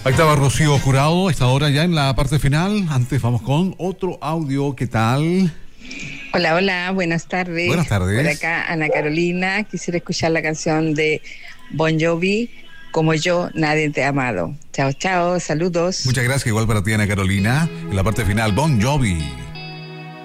Ahí estaba Rocío Jurado, a esta hora ya en la parte final. Antes vamos con otro audio. ¿Qué tal? Hola, hola, buenas tardes. Buenas tardes. Por acá, Ana Carolina. Quisiera escuchar la canción de Bon Jovi, Como yo, nadie te ha amado. Chao, chao, saludos. Muchas gracias, igual para ti, Ana Carolina. En la parte final, Bon Jovi.